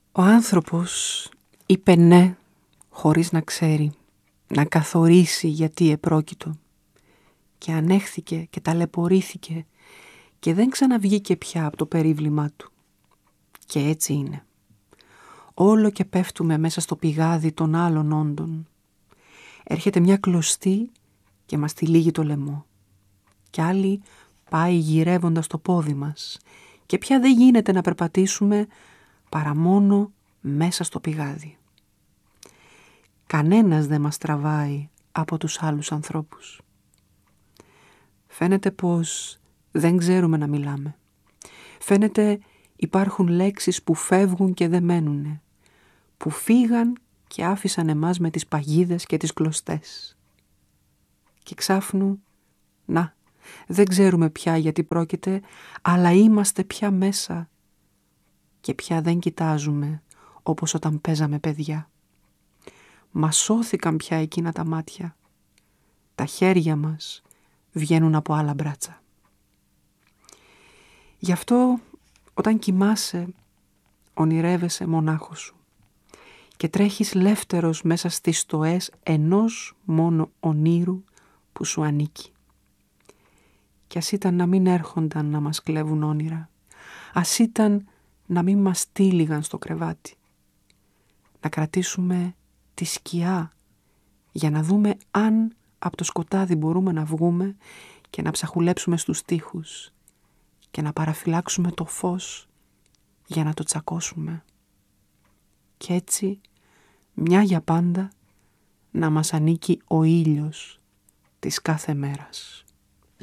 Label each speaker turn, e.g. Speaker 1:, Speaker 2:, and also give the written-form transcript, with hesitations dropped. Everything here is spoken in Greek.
Speaker 1: Ο άνθρωπος είπε ναι χωρίς να ξέρει, να καθορίσει γιατί επρόκειτο, και ανέχθηκε και ταλαιπωρήθηκε και δεν ξαναβγήκε πια από το περίβλημά του. Και έτσι είναι. Όλο και πέφτουμε μέσα στο πηγάδι των άλλων όντων. Έρχεται μια κλωστή και μας τυλίγει το λαιμό. Κι άλλη πάει γυρεύοντας το πόδι μας και πια δεν γίνεται να περπατήσουμε παρά μόνο μέσα στο πηγάδι. Κανένας δεν μας τραβάει από τους άλλους ανθρώπους. Φαίνεται πως δεν ξέρουμε να μιλάμε. Φαίνεται υπάρχουν λέξεις που φεύγουν και δεν μένουνε, που φύγαν και άφησαν εμάς με τις παγίδες και τις κλωστές. Και ξάφνου, να, δεν ξέρουμε πια γιατί πρόκειται, αλλά είμαστε πια μέσα και πια δεν κοιτάζουμε όπως όταν παίζαμε παιδιά. Μας σώθηκαν πια εκείνα τα μάτια. Τα χέρια μας βγαίνουν από άλλα μπράτσα. Γι' αυτό όταν κοιμάσαι ονειρεύεσαι μονάχος σου και τρέχεις λεύτερος μέσα στις στοές ενός μόνο ονείρου που σου ανήκει. Κι ας ήταν να μην έρχονταν να μας κλέβουν όνειρα, ας ήταν να μην μας τύλιγαν στο κρεβάτι, να κρατήσουμε τη σκιά για να δούμε αν από το σκοτάδι μπορούμε να βγούμε και να ψαχουλέψουμε στους τοίχους και να παραφυλάξουμε το φως για να το τσακώσουμε. Κι έτσι, μια για πάντα, να μας ανήκει ο ήλιος της κάθε μέρας.